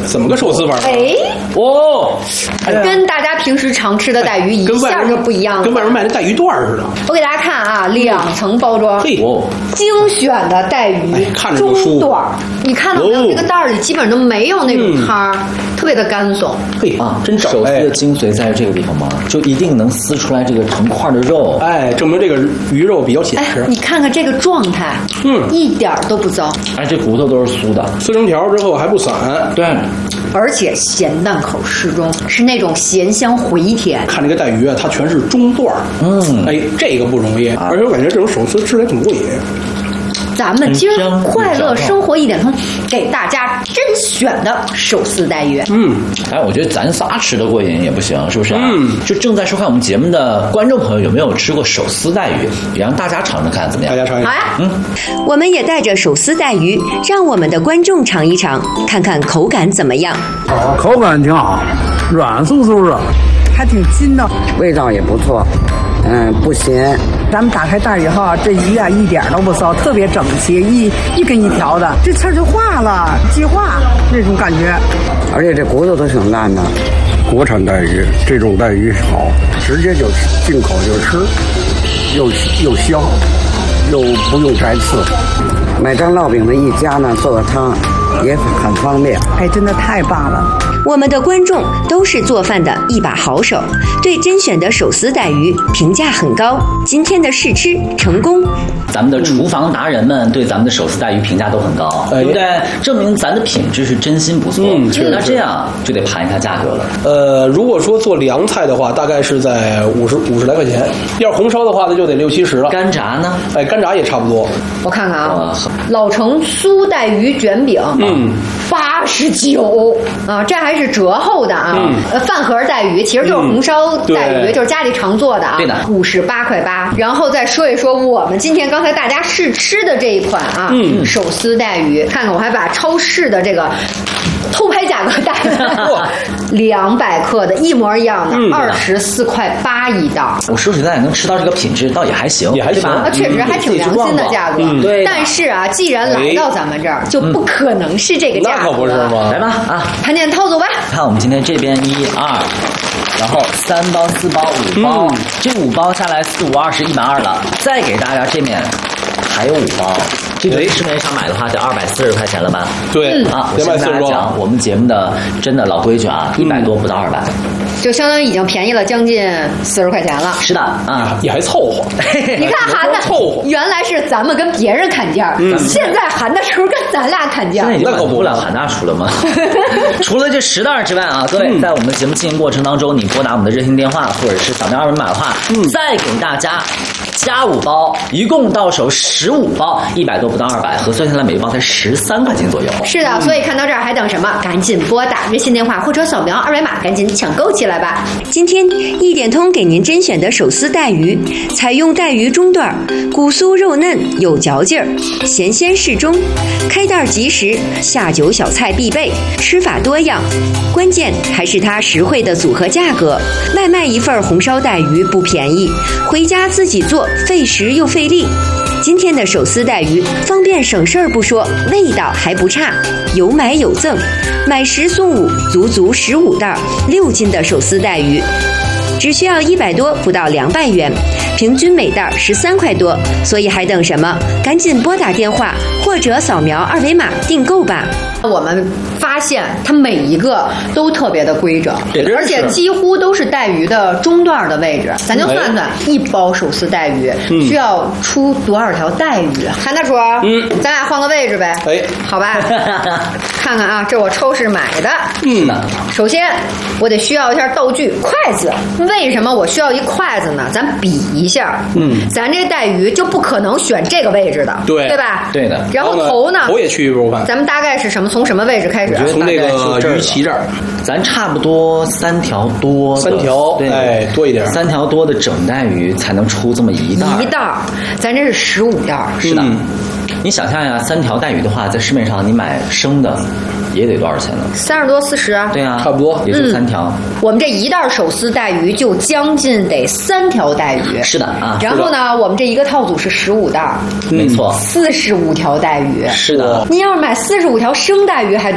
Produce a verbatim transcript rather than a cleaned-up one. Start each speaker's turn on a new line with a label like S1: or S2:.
S1: 怎么个寿司法？
S2: 哎，
S3: 哦，
S2: 跟大家平时常吃的带鱼一下就不一样了，
S1: 跟外面卖的带鱼段似的。
S2: 我给大家看啊，两层包装，
S1: 嘿，
S2: 精选的带鱼中段，你看到没有？这个袋里基本上都没有那种汤，特别的干松。
S1: 嘿啊，真
S3: 手撕的精髓在这个地方吗？就一定能撕出来这个成块的肉，
S1: 哎，证明这个鱼肉比较紧实。
S2: 你看看这个状态，嗯，一点都不糟。
S3: 哎，这骨头都是酥的，
S1: 撕成条之后还不散。
S3: 对，
S2: 而且咸淡口适中，是那种咸香回甜。
S1: 看这个带鱼啊，它全是中段，嗯，哎，这个不容易，而且我感觉这种手撕吃起来挺过瘾。
S2: 咱们今儿快乐生活一点通，给大家甄选的手撕带鱼。
S3: 嗯，哎，我觉得咱仨吃的过瘾也不行，是不是、啊？嗯，就正在收看我们节目的观众朋友，有没有吃过手撕带鱼？也让大家尝尝看怎么样？
S1: 大家尝一尝。
S2: 好呀，
S4: 嗯，我们也带着手撕带鱼，让我们的观众尝一尝，看看口感怎么样。
S5: 哦，口感挺好，软酥酥的，
S6: 还挺筋道，
S7: 味道也不错。嗯，不咸。
S6: 咱们打开袋以后，这鱼啊一点都不骚，特别整齐，一一根一条的，这刺就化了，即化那种感觉。
S7: 而且这骨头都挺烂的。
S8: 国产带鱼，这种带鱼好，直接就进口就吃，又又香，又不用摘刺。
S7: 买张烙饼的一家呢，做个汤也很方便。
S6: 哎，真的太棒了。
S4: 我们的观众都是做饭的一把好手，对甄选的手撕带鱼评价很高。今天的试吃成功，
S3: 咱们的厨房达人们对咱们的手撕带鱼评价都很高，对不对？证明咱的品质是真心不错。嗯，那这样就得盘一下价格了。
S1: 呃，如果说做凉菜的话，大概是在五十五十来块钱；要红烧的话，那就得六七十了。
S3: 干炸呢？
S1: 哎，干炸也差不多。
S2: 我看看啊，老城酥带鱼卷饼，嗯，八十九啊，这还是折后的啊。嗯、呃，饭盒带鱼其实就是红烧带鱼，嗯、就是家里常做的啊。
S3: 对的，
S2: 五十八块八。然后再说一说我们今天刚才大家试吃的这一款啊，嗯、手撕带鱼，看看我还把超市的这个偷拍价格带了，两百克的一模一样的，二十四块八一道。
S3: 我说实在，能吃到这个品质，倒也还行，
S1: 也还行，
S2: 啊，确实还挺良心的价格。
S3: 嗯、对。
S2: 但是啊，既然来到咱们这儿，就不可能是这个价格。
S1: 那可不是吗？
S3: 来吧，啊，
S2: 盘点套走吧。
S3: 看我们今天这边一二，然后三包、四包、五包，嗯、这五包下来四五二十一百二了。再给大家这面还有五包。这个市面上买的话得二百四十块钱了吧？
S1: 对
S3: 啊，我跟大家讲，我们节目的真的老规矩啊，一百多不到二百，
S2: 就相当于已经便宜了将近四十块钱了。
S3: 是的啊，
S1: 你还凑合？
S2: 你看韩的
S1: 凑合，
S2: 原来是咱们跟别人砍价，嗯、现在韩的时候跟咱俩砍价，
S3: 现在已经满足不了韩大厨了吗？除了这十袋之外啊，各位在我们节目进行过程当中，你拨打我们的热线电话或者是扫描二维码的话，嗯、再给大家加五包，一共到手十五包，一百多不到二百，核算下来每一包才十三块钱左右。
S2: 是的，所以看到这儿还等什么？赶紧拨打热线电话或者扫描二维码，赶紧抢购起来吧！
S4: 今天一点通给您甄选的手撕带鱼，采用带鱼中段，骨酥肉嫩有嚼劲儿，咸鲜适中，开袋即食，下酒小菜必备，吃法多样。关键还是它实惠的组合价格，外卖一份红烧带鱼不便宜，回家自己做费时又费力。今天的手撕带鱼方便省事儿不说，味道还不差，有买有赠，买十送五，足足十五袋六斤的手撕带鱼，只需要一百多不到两百元，平均每袋十三块多，所以还等什么？赶紧拨打电话或者扫描二维码订购吧。
S2: 我们发现它每一个都特别的规整，而且几乎都是带鱼的中段的位置。咱就算算，一包手撕带鱼需要出多少条带鱼？韩大厨，嗯，咱俩换个位置呗。哎，好吧，看看啊，这我超市买的。
S1: 嗯，
S2: 首先我得需要一下道具，筷子。为什么我需要一筷子呢？咱比一下，嗯，咱这带鱼就不可能选这个位置的，
S1: 对
S2: 对吧？
S3: 对的。
S2: 然后头呢？
S1: 头也去一部分。
S2: 咱们大概是什么？从什么位置开始？
S1: 从这个鱼鳍这儿，
S3: 咱差不多三条多，
S1: 三条，对，哎，多一点，
S3: 三条多的整带鱼才能出这么一袋，
S2: 一袋，咱这是十五袋，
S3: 是的。嗯、你想象呀，三条带鱼的话，在市面上你买生的也得多少钱呢？
S2: 三十多四十啊。
S3: 对啊，
S1: 差不多，
S3: 也是三条、嗯。
S2: 我们这一袋手撕带鱼就将近得三条带鱼。
S3: 是的啊。
S2: 然后呢，我们这一个套组是十五袋，
S3: 没错，
S2: 四十五条带鱼。
S3: 是的。
S2: 您要是买四十五条生带鱼还。